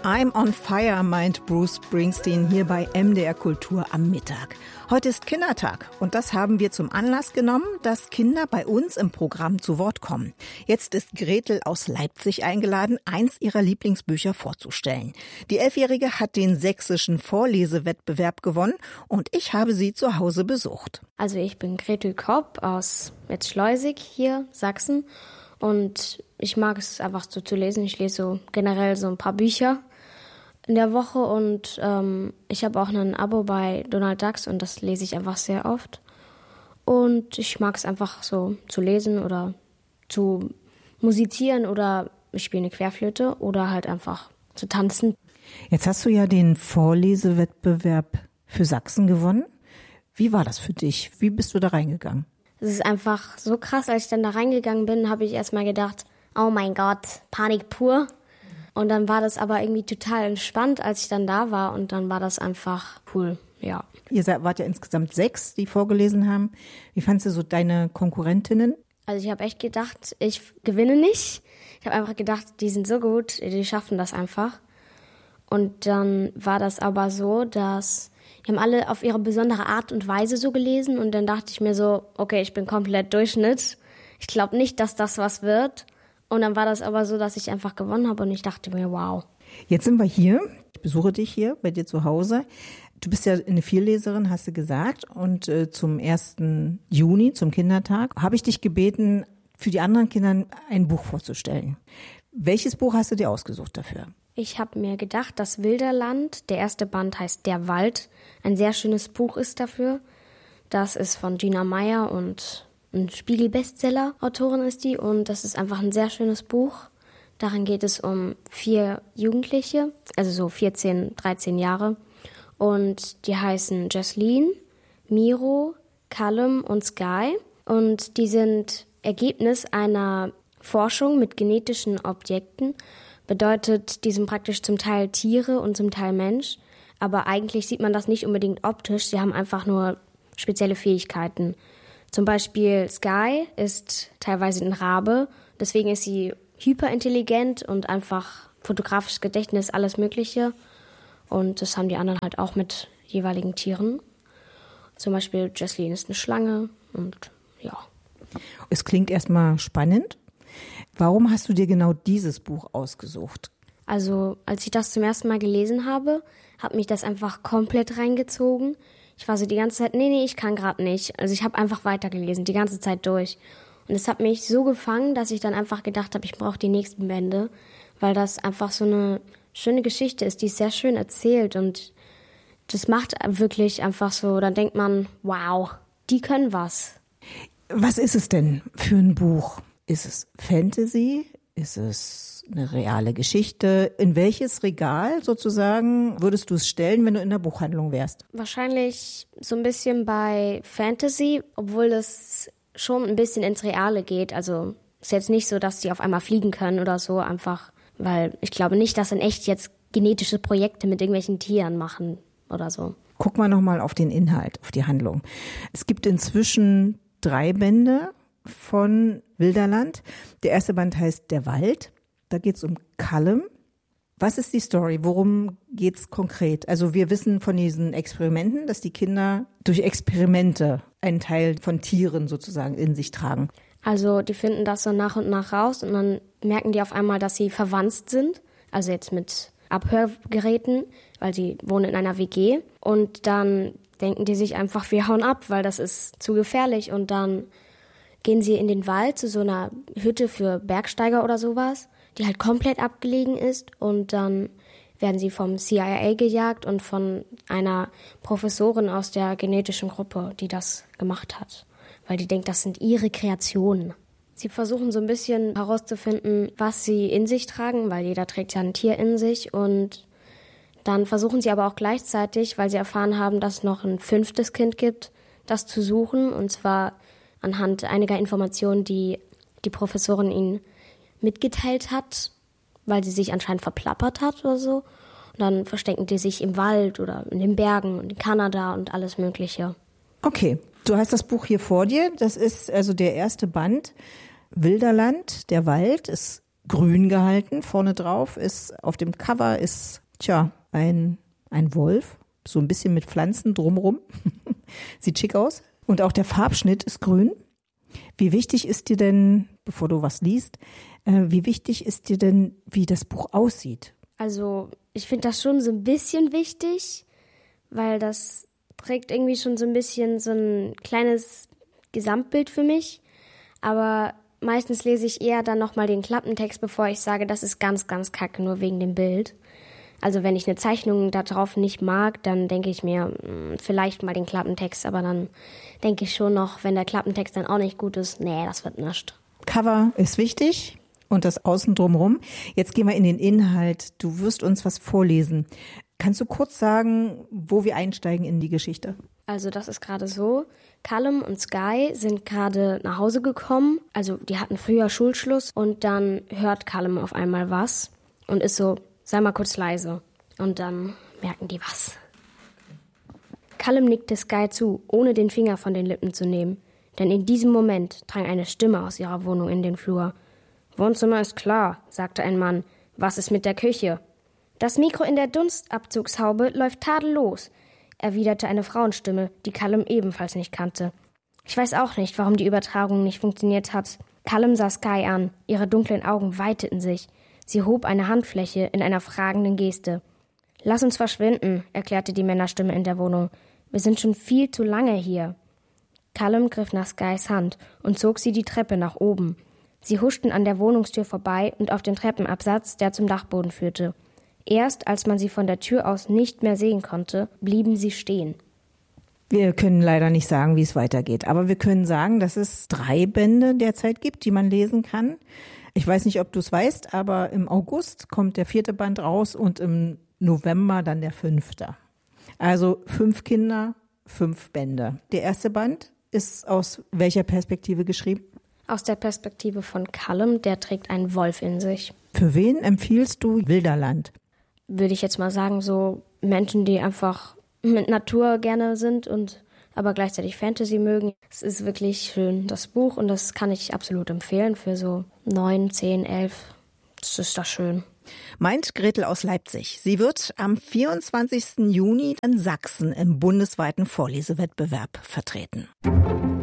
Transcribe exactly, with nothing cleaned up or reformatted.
I'm on fire, meint Bruce Springsteen hier bei M D R Kultur am Mittag. Heute ist Kindertag und das haben wir zum Anlass genommen, dass Kinder bei uns im Programm zu Wort kommen. Jetzt ist Gretel aus Leipzig eingeladen, eins ihrer Lieblingsbücher vorzustellen. Die Elfjährige hat den sächsischen Vorlesewettbewerb gewonnen und ich habe sie zu Hause besucht. Also ich bin Gretel Kopp aus Metzschleusig hier, Sachsen. Und ich mag es einfach so zu lesen. Ich lese so generell so ein paar Bücher in der Woche und ähm, ich habe auch ein Abo bei Donald Ducks und das lese ich einfach sehr oft. Und ich mag es einfach so zu lesen oder zu musizieren oder ich spiele eine Querflöte oder halt einfach zu tanzen. Jetzt hast du ja den Vorlesewettbewerb für Sachsen gewonnen. Wie war das für dich? Wie bist du da reingegangen? Es ist einfach so krass, als ich dann da reingegangen bin, habe ich erstmal gedacht, oh mein Gott, Panik pur. Und dann war das aber irgendwie total entspannt, als ich dann da war und dann war das einfach cool, ja. Ihr seid, wart ja insgesamt sechs, die vorgelesen haben. Wie fandst du so deine Konkurrentinnen? Also ich habe echt gedacht, ich gewinne nicht. Ich habe einfach gedacht, die sind so gut, die schaffen das einfach. Und dann war das aber so, dass die haben alle auf ihre besondere Art und Weise so gelesen und dann dachte ich mir so, okay, ich bin komplett Durchschnitt. Ich glaube nicht, dass das was wird. Und dann war das aber so, dass ich einfach gewonnen habe und ich dachte mir, wow. Jetzt sind wir hier. Ich besuche dich hier bei dir zu Hause. Du bist ja eine Vielleserin, hast du gesagt. Und äh, zum ersten Juni, zum Kindertag, habe ich dich gebeten, für die anderen Kinder ein Buch vorzustellen. Welches Buch hast du dir ausgesucht dafür? Ich habe mir gedacht, das Wilderland, der erste Band heißt Der Wald, ein sehr schönes Buch ist dafür. Das ist von Gina Meyer und ein Spiegel-Bestseller-Autorin ist die und das ist einfach ein sehr schönes Buch. Darin geht es um vier Jugendliche, also so vierzehn, dreizehn Jahre und die heißen Jasleen, Miro, Callum und Sky und die sind Ergebnis einer Forschung mit genetischen Objekten. Bedeutet, die sind praktisch zum Teil Tiere und zum Teil Mensch. Aber eigentlich sieht man das nicht unbedingt optisch. Sie haben einfach nur spezielle Fähigkeiten. Zum Beispiel Sky ist teilweise ein Rabe. Deswegen ist sie hyperintelligent und einfach fotografisches Gedächtnis, alles Mögliche. Und das haben die anderen halt auch mit jeweiligen Tieren. Zum Beispiel Jasleen ist eine Schlange und ja. Es klingt erstmal spannend. Warum hast du dir genau dieses Buch ausgesucht? Also, als ich das zum ersten Mal gelesen habe, hat mich das einfach komplett reingezogen. Ich war so die ganze Zeit, nee, nee, ich kann gerade nicht. Also ich habe einfach weitergelesen, die ganze Zeit durch. Und es hat mich so gefangen, dass ich dann einfach gedacht habe, ich brauche die nächsten Bände, weil das einfach so eine schöne Geschichte ist, die ist sehr schön erzählt und das macht wirklich einfach so, dann denkt man, wow, die können was. Was ist es denn für ein Buch? Ist es Fantasy? Ist es eine reale Geschichte? In welches Regal sozusagen würdest du es stellen, wenn du in der Buchhandlung wärst? Wahrscheinlich so ein bisschen bei Fantasy, obwohl das schon ein bisschen ins Reale geht. Also ist jetzt nicht so, dass die auf einmal fliegen können oder so, einfach, weil ich glaube nicht, dass in echt jetzt genetische Projekte mit irgendwelchen Tieren machen oder so. Guck mal nochmal auf den Inhalt, auf die Handlung. Es gibt inzwischen drei Bände von Wilderland. Der erste Band heißt Der Wald. Da geht es um Callum. Was ist die Story? Worum geht es konkret? Also wir wissen von diesen Experimenten, dass die Kinder durch Experimente einen Teil von Tieren sozusagen in sich tragen. Also die finden das so nach und nach raus und dann merken die auf einmal, dass sie verwandt sind. Also jetzt mit Abhörgeräten, weil sie wohnen in einer W G. Und dann denken die sich einfach, wir hauen ab, weil das ist zu gefährlich. Und dann gehen sie in den Wald zu so einer Hütte für Bergsteiger oder sowas, die halt komplett abgelegen ist. Und dann werden sie vom C I A gejagt und von einer Professorin aus der genetischen Gruppe, die das gemacht hat. Weil die denkt, das sind ihre Kreationen. Sie versuchen so ein bisschen herauszufinden, was sie in sich tragen, weil jeder trägt ja ein Tier in sich. Und dann versuchen sie aber auch gleichzeitig, weil sie erfahren haben, dass es noch ein fünftes Kind gibt, das zu suchen. Und zwar anhand einiger Informationen, die die Professorin ihnen mitgeteilt hat, weil sie sich anscheinend verplappert hat oder so. Und dann verstecken die sich im Wald oder in den Bergen und in Kanada und alles Mögliche. Okay, du hast das Buch hier vor dir. Das ist also der erste Band, Wilderland, der Wald. Es grün gehalten. Vorne drauf ist, auf dem Cover ist, tja, ein, ein Wolf, so ein bisschen mit Pflanzen drumrum. Sieht schick aus. Und auch der Farbschnitt ist grün. Wie wichtig ist dir denn, bevor du was liest, äh, wie wichtig ist dir denn, wie das Buch aussieht? Also ich finde das schon so ein bisschen wichtig, weil das trägt irgendwie schon so ein bisschen so ein kleines Gesamtbild für mich. Aber meistens lese ich eher dann nochmal den Klappentext, bevor ich sage, das ist ganz, ganz kacke, nur wegen dem Bild. Also wenn ich eine Zeichnung da drauf nicht mag, dann denke ich mir, mh, vielleicht mal den Klappentext, aber dann denke ich schon noch, wenn der Klappentext dann auch nicht gut ist, nee, das wird nichts. Cover ist wichtig und das Außen drumherum. Jetzt gehen wir in den Inhalt. Du wirst uns was vorlesen. Kannst du kurz sagen, wo wir einsteigen in die Geschichte? Also das ist gerade so, Callum und Sky sind gerade nach Hause gekommen, also die hatten früher Schulschluss und dann hört Callum auf einmal was und ist so, sei mal kurz leise. Und dann merken die was. Callum nickte Sky zu, ohne den Finger von den Lippen zu nehmen. Denn in diesem Moment drang eine Stimme aus ihrer Wohnung in den Flur. Wohnzimmer ist klar, sagte ein Mann. Was ist mit der Küche? Das Mikro in der Dunstabzugshaube läuft tadellos, erwiderte eine Frauenstimme, die Callum ebenfalls nicht kannte. Ich weiß auch nicht, warum die Übertragung nicht funktioniert hat. Callum sah Sky an. Ihre dunklen Augen weiteten sich. Sie hob eine Handfläche in einer fragenden Geste. »Lass uns verschwinden«, erklärte die Männerstimme in der Wohnung. »Wir sind schon viel zu lange hier.« Callum griff nach Skys Hand und zog sie die Treppe nach oben. Sie huschten an der Wohnungstür vorbei und auf den Treppenabsatz, der zum Dachboden führte. Erst als man sie von der Tür aus nicht mehr sehen konnte, blieben sie stehen. Wir können leider nicht sagen, wie es weitergeht, aber wir können sagen, dass es drei Bände derzeit gibt, die man lesen kann. Ich weiß nicht, ob du es weißt, aber im August kommt der vierte Band raus und im November dann der fünfte. Also fünf Kinder, fünf Bände. Der erste Band ist aus welcher Perspektive geschrieben? Aus der Perspektive von Callum, der trägt einen Wolf in sich. Für wen empfiehlst du Wilderland? Würde ich jetzt mal sagen, so Menschen, die einfach mit Natur gerne sind und aber gleichzeitig Fantasy mögen. Es ist wirklich schön, das Buch, und das kann ich absolut empfehlen für so neun, zehn, elf. Das ist das schön. Meint Gretel aus Leipzig. Sie wird am vierundzwanzigsten Juni in Sachsen im bundesweiten Vorlesewettbewerb vertreten.